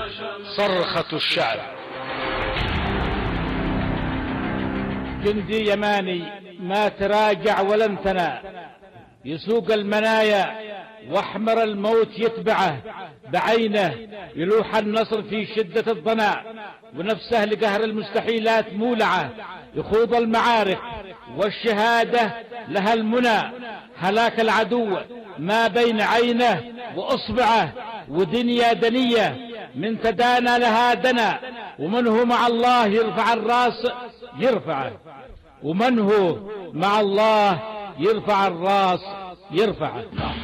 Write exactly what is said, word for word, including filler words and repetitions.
صرخة الشعب. جندي يماني ما تراجع ولن ثنى، يسوق المنايا واحمر الموت يتبعه بعينه، يلوح النصر في شدة الضناء ونفسه لقهر المستحيلات مولعة، يخوض المعارك والشهادة لها المنى، هلاك العدو ما بين عينه وأصبعه، ودنيا دنية من تدانى لها دنا، ومن هو مع الله يرفع الراس يرفعه، ومن هو مع الله يرفع الراس يرفعه.